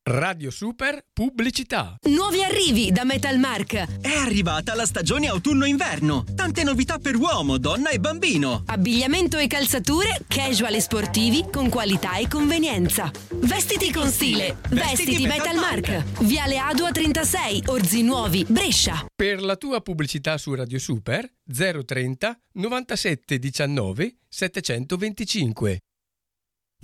Radio Super Pubblicità. Nuovi arrivi da Metalmark. È arrivata la stagione autunno-inverno. Tante novità per uomo, donna e bambino. Abbigliamento e calzature casual e sportivi con qualità e convenienza. Vestiti con stile. Vestiti Metalmark. Viale Adua 36, Orzi Nuovi, Brescia. Per la tua pubblicità su Radio Super 030 97 19 725.